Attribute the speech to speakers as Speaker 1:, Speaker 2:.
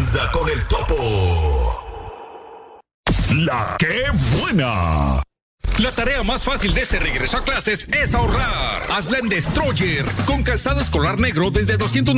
Speaker 1: Anda con el topo. La que buena.
Speaker 2: La tarea más fácil de este regreso a clases es ahorrar. Hazla en Destroyer, con calzado escolar negro desde $299